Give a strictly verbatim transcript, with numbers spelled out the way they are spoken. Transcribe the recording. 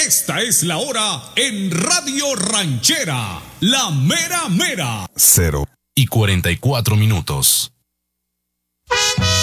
Esta es la hora en Radio Ranchera, la mera mera. Cero y cuarenta y cuatro minutos.